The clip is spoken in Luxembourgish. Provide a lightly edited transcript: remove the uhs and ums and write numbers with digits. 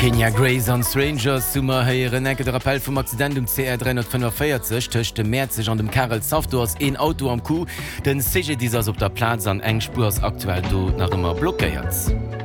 Kenya Grace an Strangers Summer heieren enke der Appell vum Accident CR 345 töchte Mäzeg an dem Karel Saftors en Auto am Ku, den CG dis op der Platz an eng Spurs aktuell do nach immer blockéiert.